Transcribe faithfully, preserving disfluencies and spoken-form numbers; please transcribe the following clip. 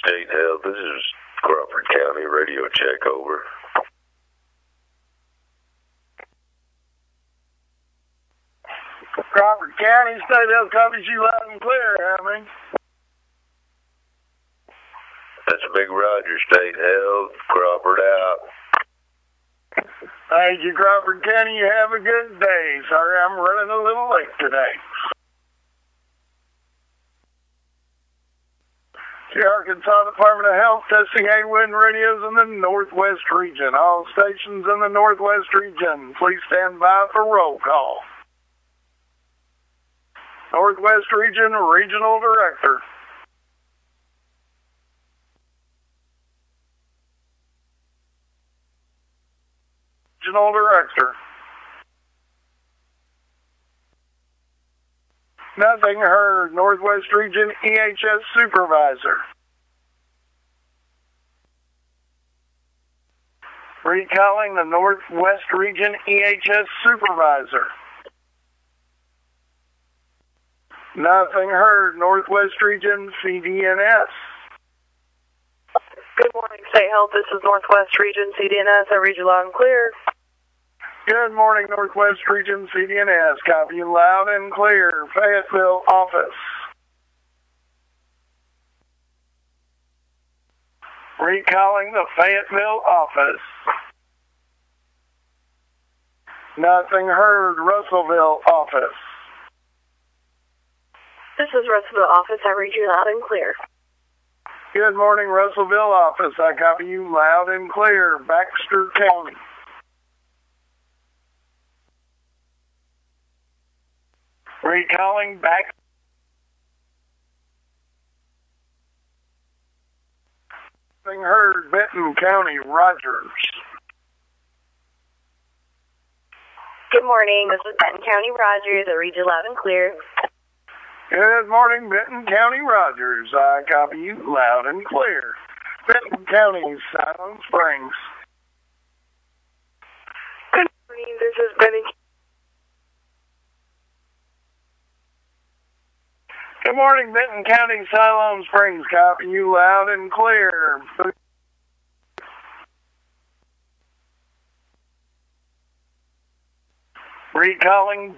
State Health. This is Crawford County radio check over. Crawford County State Health copies you loud and clear, Hammond. That's Big Roger, State Health. Crawford out. Thank you, Crawford County. You have a good day. Sorry I'm running a little late today. The Arkansas Department of Health testing eight wind radios in the Northwest region. All stations in the Northwest region, please stand by for roll call. Northwest Region Regional Director. Regional Director. Nothing heard. Northwest Region E H S Supervisor. Recalling the Northwest Region E H S Supervisor. Nothing heard. Northwest Region C D N S. Good morning, State Health. This is Northwest Region C D N S. I read you loud and clear. Good morning, Northwest Region C D N S. Copy you loud and clear. Fayetteville office. Recalling the Fayetteville office. Nothing heard. Russellville office. This is Russellville office. I read you loud and clear. Good morning, Russellville office. I copy you loud and clear. Baxter County. Recalling back. Nothing heard. Benton County, Rogers. Good morning. This is Benton County, Rogers. I read you loud and clear. Good morning, Benton County, Rogers. I copy you loud and clear. Benton County, Silent Springs. Good morning. This is Benton. Good morning, Benton County, Siloam Springs. Copy you loud and clear. Recalling